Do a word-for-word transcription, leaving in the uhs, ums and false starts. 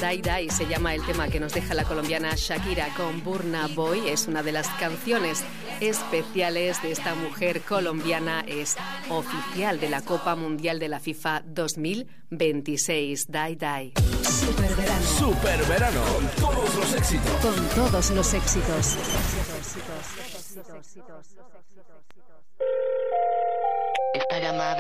Dai Dai se llama el tema que nos deja la colombiana Shakira con Burna Boy. Es una de las canciones especiales de esta mujer colombiana. Es oficial de la Copa Mundial de la FIFA dos mil veintiséis. Dai Dai. Super verano. Super verano. Con todos los éxitos. Con todos los éxitos. Esta llamada